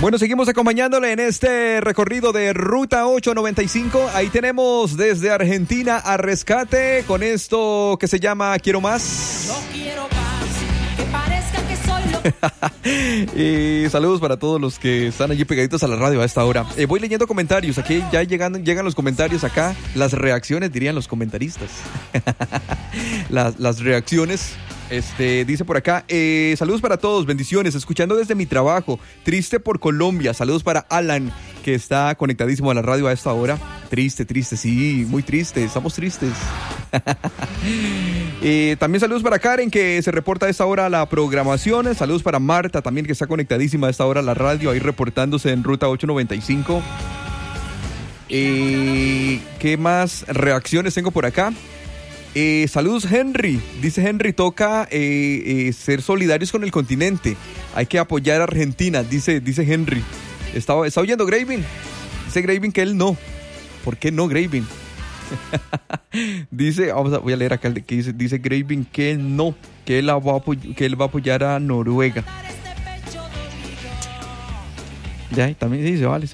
Bueno, seguimos acompañándole en este recorrido de Ruta 895. Ahí tenemos desde Argentina a Rescate con esto que se llama Quiero Más. No quiero más, que parezca que soy lo... Y saludos para todos los que están allí pegaditos a la radio a esta hora. Voy leyendo comentarios, aquí ya llegan los comentarios acá, las reacciones dirían los comentaristas. las reacciones. Dice por acá, saludos para todos, bendiciones, escuchando desde mi trabajo, triste por Colombia, saludos para Alan, que está conectadísimo a la radio a esta hora. Triste, sí, muy triste, estamos tristes. También saludos para Karen, que se reporta a esta hora la programación. Saludos para Marta, también, que está conectadísima a esta hora a la radio, ahí reportándose en Ruta 895. ¿Qué más reacciones tengo por acá? Saludos, Henry. Dice Henry, toca ser solidarios con el continente. Hay que apoyar a Argentina, dice Henry. ¿Está oyendo Gravin? Dice Gravin que él no. ¿Por qué no, Gravin? Voy a leer acá que dice Gravin que él no, que él va a apoyar a Noruega. Ya, también sí, se vale.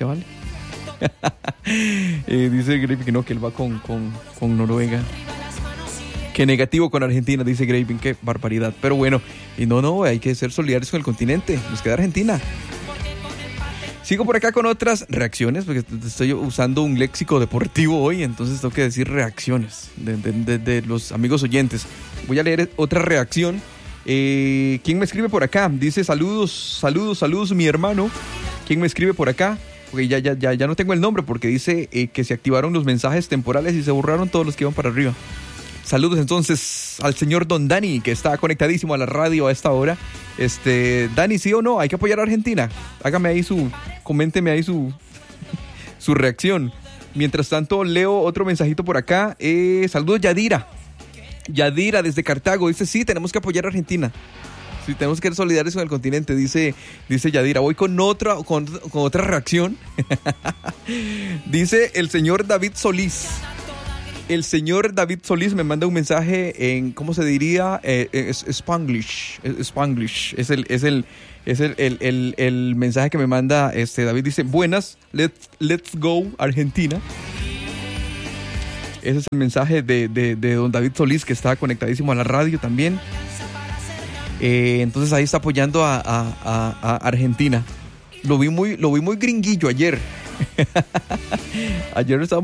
Dice Gravin que no, que él va con Noruega. Que negativo con Argentina, dice Gravin, qué barbaridad. Pero bueno, y no, hay que ser solidarios con el continente. Nos queda Argentina. Sigo por acá con otras reacciones, porque estoy usando un léxico deportivo hoy, entonces tengo que decir reacciones de los amigos oyentes. Voy a leer otra reacción. ¿Quién me escribe por acá? Dice saludos, mi hermano. ¿Quién me escribe por acá? Porque ya no tengo el nombre, porque dice que se activaron los mensajes temporales y se borraron todos los que iban para arriba. Saludos entonces al señor Don Dani, que está conectadísimo a la radio a esta hora. Dani, ¿sí o no? Hay que apoyar a Argentina. Coménteme ahí su reacción. Mientras tanto, leo otro mensajito por acá. Saludos, Yadira. Yadira desde Cartago. Dice, sí, tenemos que apoyar a Argentina. Sí, tenemos que ser solidarios con el continente, dice Yadira. Voy con otra reacción. Dice el señor David Solís. El señor David Solís me manda un mensaje en, ¿cómo se diría? Spanglish. Es el mensaje que me manda David. Dice, buenas, let's go Argentina. Ese es el mensaje de don David Solís, que está conectadísimo a la radio también. Entonces ahí está apoyando a Argentina. Lo vi muy gringuillo ayer. Ayer estaba